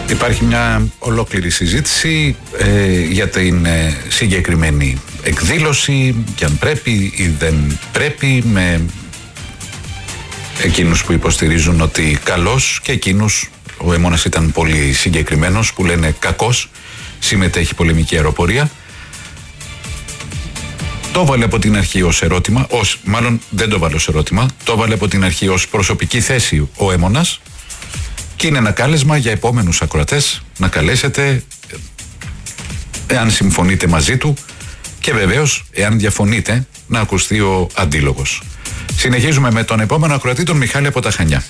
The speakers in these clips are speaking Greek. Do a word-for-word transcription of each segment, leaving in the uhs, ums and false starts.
Υπάρχει μια ολόκληρη συζήτηση ε, για την ε, συγκεκριμένη εκδήλωση και αν πρέπει ή δεν πρέπει, με εκείνους που υποστηρίζουν ότι καλός και εκείνους, ο Αίμονας ήταν πολύ συγκεκριμένος, που λένε κακός, συμμετέχει πολεμική αεροπορία. Το βάλε από την αρχή ως ερώτημα, ως, μάλλον δεν το βάλε ως ερώτημα, το βάλε από την αρχή ως προσωπική θέση ο Αίμονας και είναι ένα κάλεσμα για επόμενους ακροατές να καλέσετε εάν συμφωνείτε μαζί του και βεβαίως εάν διαφωνείτε να ακουστεί ο αντίλογος. Συνεχίζουμε με τον επόμενο ακροατή, τον Μιχάλη από τα Χανιά.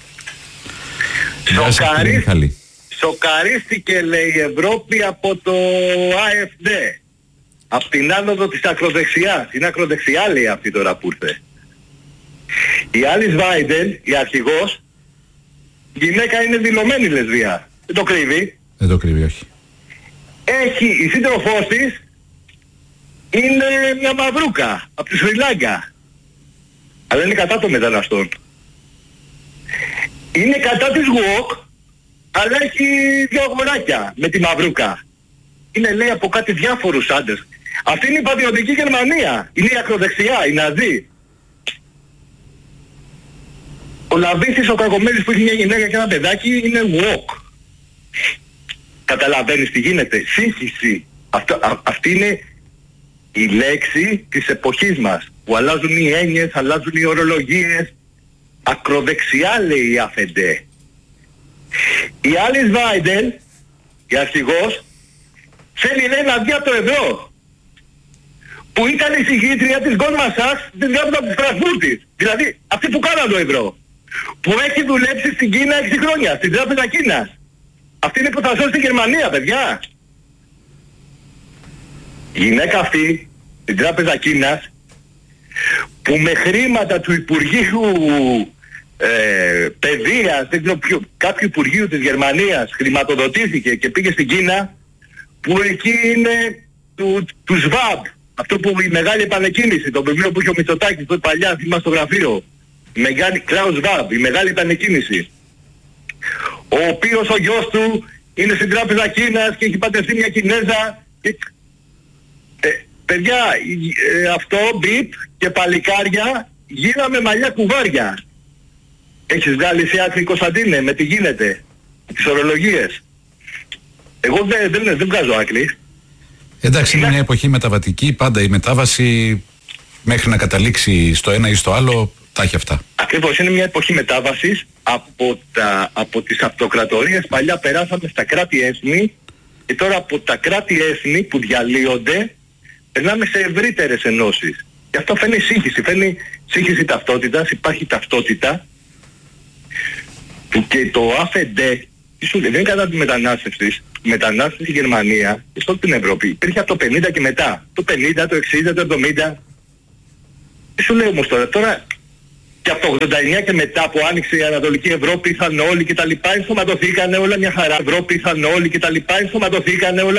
Σοκαρί... Σοκαρίστηκε, λέει, η Ευρώπη από το AfD. Από την άνοδο της ακροδεξιάς. Είναι ακροδεξιά, λέει, αυτή τώρα που ήρθε. Η Άλις Βάιντεν, η αρχηγός, γυναίκα, είναι δηλωμένη λεσβία. Δεν το κρύβει. Δεν το κρύβει, όχι. Έχει, η σύντροφός της είναι μια μαυρούκα από τη Σρι Λάγκα. Αλλά είναι κατά των μεταναστών. Είναι κατά της γουόκ, αλλά έχει δύο αγοράκια με τη μαυρούκα. Είναι, λέει, από κάτι διάφορους άντρες. Αυτή είναι η πατριωτική Γερμανία. Είναι η ακροδεξιά, η Ναζί. Ο Λαβίθης, ο κακομοίρης που έχει μια γυναίκα και ένα παιδάκι, είναι walk. Καταλαβαίνεις τι γίνεται. Σύγχυση. Αυτό, α, αυτή είναι η λέξη της εποχής μας. Που αλλάζουν οι έννοιες, αλλάζουν οι ορολογίες. Ακροδεξιά, λέει η AfD. Η Άλις Βάιντεν, η αρχηγός, θέλει, λέει, να βγει από το ευρώ. Που ήταν η συγγήτρια της Goldman Sachs της διάπτωσης της Φραγκφούρτης. Δηλαδή αυτή που κάνανε το ευρώ. Που έχει δουλέψει στην Κίνα έξι χρόνια, στην τράπεζα Κίνας. Αυτή είναι που θα σώσει τη Γερμανία, παιδιά. Η γυναίκα αυτή, στην τράπεζα Κίνας, που με χρήματα του Υπουργείου ε, Παιδείας, δεν ξέρω ποιο, κάποιου Υπουργείου της Γερμανίας, χρηματοδοτήθηκε και πήγε στην Κίνα, που εκεί είναι του, του ΣΒΑΜ, αυτό που η μεγάλη επανεκκίνηση, το βιβλίο που είχε ο Μητσοτάκης τότε παλιά, θυμάσαι στο γραφείο, η μεγάλη Klaus Schwab, η μεγάλη επανεκκίνηση, ο οποίος ο γιος του είναι στην τράπεζα Κίνας και έχει παντρευτεί μια Κινέζα. Και... Ε, παιδιά, ε, αυτό, μπιπ και παλικάρια, γίναμε μαλλιά κουβάρια. Έχεις βγάλει σε άκρη, Κωνσταντίνε, με τι γίνεται, τις ορολογίες. Εγώ δεν, δεν, δεν βγάζω άκρη. Εντάξει, είναι μια εποχή μεταβατική, πάντα η μετάβαση μέχρι να καταλήξει στο ένα ή στο άλλο, τα έχει αυτά. Ακριβώς, είναι μια εποχή μετάβασης από, τα, από τις αυτοκρατορίες. Παλιά περάσαμε στα κράτη-έθνη και τώρα από τα κράτη-έθνη που διαλύονται περνάμε σε ευρύτερες ενώσεις. Και αυτό φαίνει σύγχυση, φαίνει σύγχυση ταυτότητας, υπάρχει ταυτότητα που και το AfD δεν είναι κατά τη μετανάστευση. Η μετανάστευση στη Γερμανία και σε όλη την Ευρώπη υπήρχε από το πενήντα και μετά. Το πενήντα, το εξήντα, το εβδομήντα. Τι σου λέω όμως τώρα, τώρα και από το ογδόντα εννιά και μετά που άνοιξε η Ανατολική Ευρώπη ήρθαν όλοι και τα λοιπά, ενσωματωθήκανε όλα μια χαρά. Ευρώπη ήρθαν όλοι και τα λοιπά, ενσωματωθήκανε όλα.